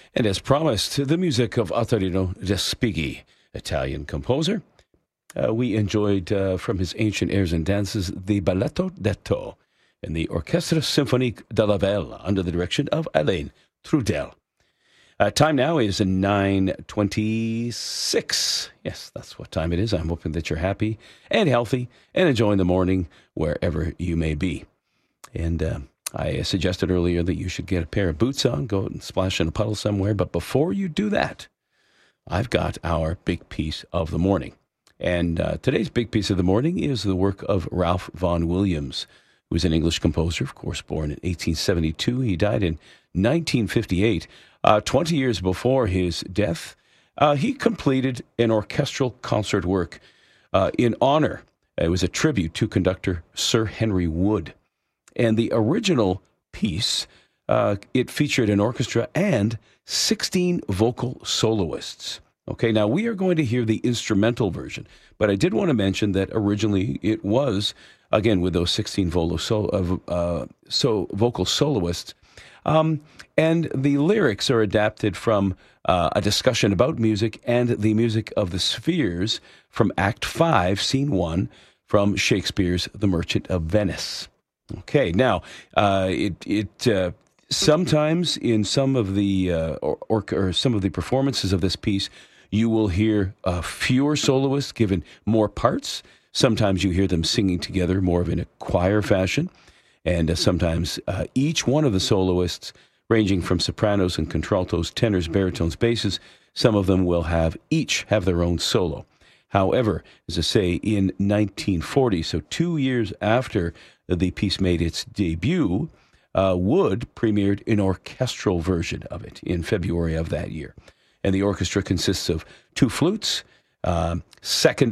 And as promised, the music of Ottorino Respighi, Italian composer. We enjoyed from his ancient airs and dances the Balletto d'Etto and the Orchestra Symphonique de la Velle under the direction of Alain Trudel. Time now is 9:26. Yes, that's what time it is. I'm hoping that you're happy and healthy and enjoying the morning wherever you may be. And I suggested earlier that you should get a pair of boots on, go and splash in a puddle somewhere. But before you do that, I've got our big piece of the morning. And today's big piece of the morning is the work of Ralph Vaughan Williams, who was an English composer, of course, born in 1872. He died in 1958. 20 years before his death, he completed an orchestral concert work in honor. It was a tribute to conductor Sir Henry Wood. And the original piece, it featured an orchestra and 16 vocal soloists. Okay, now we are going to hear the instrumental version, but I did want to mention that originally it was, again, with those 16 vocal soloists. And the lyrics are adapted from a discussion about music and the music of the spheres from Act 5, Scene 1, from Shakespeare's The Merchant of Venice. Okay, now, sometimes in some of the or some of the performances of this piece, you will hear fewer soloists given more parts. Sometimes you hear them singing together more of in a choir fashion. And sometimes each one of the soloists, ranging from sopranos and contraltos, tenors, baritones, basses, some of them will each have their own solo. However, as I say, in 1940, so 2 years after the piece made its debut, Wood premiered an orchestral version of it in February of that year. And the orchestra consists of two flutes, second